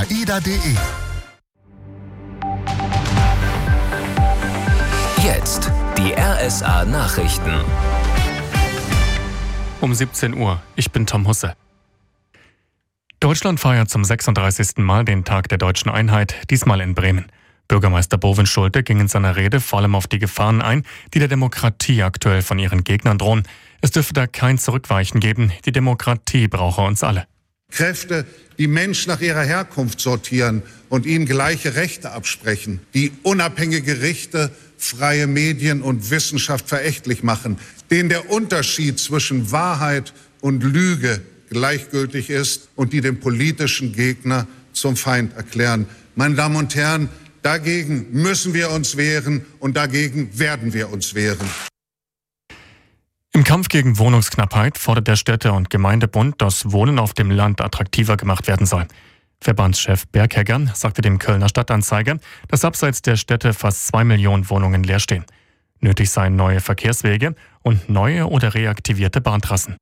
aida.de. Jetzt die RSA Nachrichten. Um 17 Uhr. Ich bin Tom Husse. Deutschland feiert zum 36. Mal den Tag der deutschen Einheit, diesmal in Bremen. Bürgermeister Bovin Schulte ging in seiner Rede vor allem auf die Gefahren ein, die der Demokratie aktuell von ihren Gegnern drohen. Es dürfe da kein Zurückweichen geben. Die Demokratie brauche uns alle. Kräfte, die Menschen nach ihrer Herkunft sortieren und ihnen gleiche Rechte absprechen, die unabhängige Gerichte, freie Medien und Wissenschaft verächtlich machen, denen der Unterschied zwischen Wahrheit und Lüge gleichgültig ist und die den politischen Gegner zum Feind erklären. Meine Damen und Herren, dagegen müssen wir uns wehren und dagegen werden wir uns wehren. Im Kampf gegen Wohnungsknappheit fordert der Städte- und Gemeindebund, dass Wohnen auf dem Land attraktiver gemacht werden soll. Verbandschef Berghegger sagte dem Kölner Stadtanzeiger, dass abseits der Städte fast 2 Millionen Wohnungen leer stehen. Nötig seien neue Verkehrswege und neue oder reaktivierte Bahntrassen.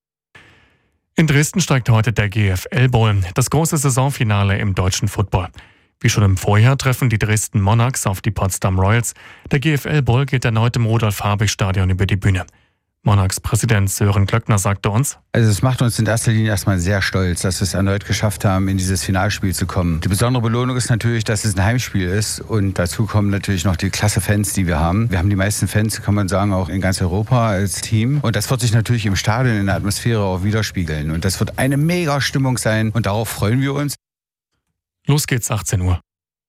In Dresden steigt heute der GFL Bowl, das große Saisonfinale im deutschen Football. Wie schon im Vorjahr treffen die Dresden Monarchs auf die Potsdam Royals. Der GFL Bowl geht erneut im Rudolf-Habich-Stadion über die Bühne. Monarchs-Präsident Sören Klöckner sagte uns: Also es macht uns in erster Linie erstmal sehr stolz, dass wir es erneut geschafft haben, in dieses Finalspiel zu kommen. Die besondere Belohnung ist natürlich, dass es ein Heimspiel ist und dazu kommen natürlich noch die klasse Fans, die wir haben. Wir haben die meisten Fans, kann man sagen, auch in ganz Europa als Team und das wird sich natürlich im Stadion in der Atmosphäre auch widerspiegeln und das wird eine mega Stimmung sein und darauf freuen wir uns. Los geht's, 18 Uhr.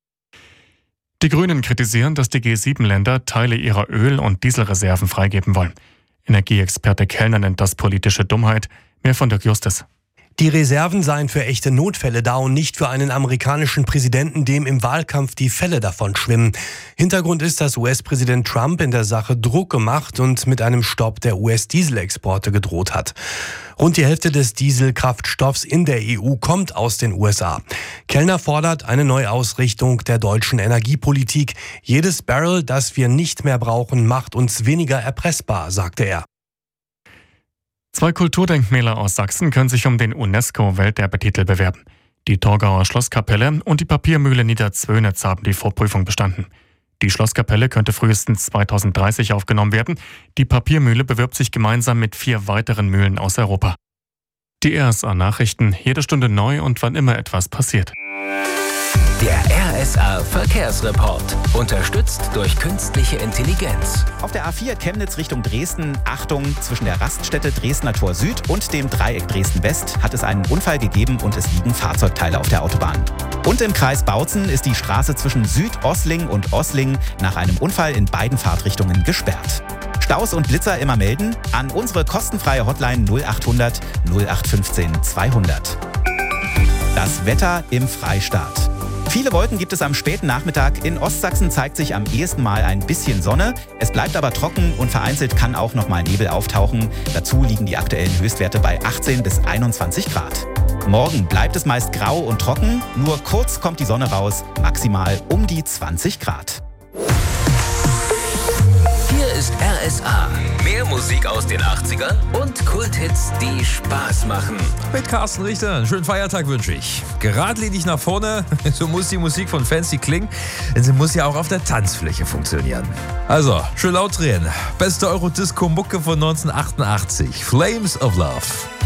Die Grünen kritisieren, dass die G7-Länder Teile ihrer Öl- und Dieselreserven freigeben wollen. Energieexperte Kellner nennt das politische Dummheit. Mehr von Dirk Justus. Die Reserven seien für echte Notfälle da und nicht für einen amerikanischen Präsidenten, dem im Wahlkampf die Fälle davon schwimmen. Hintergrund ist, dass US-Präsident Trump in der Sache Druck gemacht und mit einem Stopp der US-Dieselexporte gedroht hat. Rund die Hälfte des Dieselkraftstoffs in der EU kommt aus den USA. Kellner fordert eine Neuausrichtung der deutschen Energiepolitik. Jedes Barrel, das wir nicht mehr brauchen, macht uns weniger erpressbar, sagte er. 2 Kulturdenkmäler aus Sachsen können sich um den UNESCO-Welterbetitel bewerben. Die Torgauer Schlosskapelle und die Papiermühle Niederzwönitz haben die Vorprüfung bestanden. Die Schlosskapelle könnte frühestens 2030 aufgenommen werden. Die Papiermühle bewirbt sich gemeinsam mit 4 weiteren Mühlen aus Europa. Die RSA-Nachrichten, jede Stunde neu und wann immer etwas passiert. Der RSA-Verkehrsreport. Unterstützt durch künstliche Intelligenz. Auf der A4 Chemnitz Richtung Dresden, Achtung, zwischen der Raststätte Dresdner Tor Süd und dem Dreieck Dresden-West hat es einen Unfall gegeben und es liegen Fahrzeugteile auf der Autobahn. Und im Kreis Bautzen ist die Straße zwischen Süd-Ossling und Ossling nach einem Unfall in beiden Fahrtrichtungen gesperrt. Staus und Blitzer immer melden an unsere kostenfreie Hotline 0800 0815 200. Das Wetter im Freistaat. Viele Wolken gibt es am späten Nachmittag. In Ostsachsen zeigt sich am ehesten mal ein bisschen Sonne. Es bleibt aber trocken und vereinzelt kann auch noch mal Nebel auftauchen. Dazu liegen die aktuellen Höchstwerte bei 18 bis 21 Grad. Morgen bleibt es meist grau und trocken. Nur kurz kommt die Sonne raus, maximal um die 20 Grad. Hier ist RSA. Mehr Musik aus den 80ern und Kulthits, die Spaß machen. Mit Carsten Richter, einen schönen Feiertag wünsche ich. Geradlinig nach vorne, so muss die Musik von Fancy klingen, denn sie muss ja auch auf der Tanzfläche funktionieren. Also, schön laut drehen. Beste Eurodisco-Mucke von 1988, Flames of Love.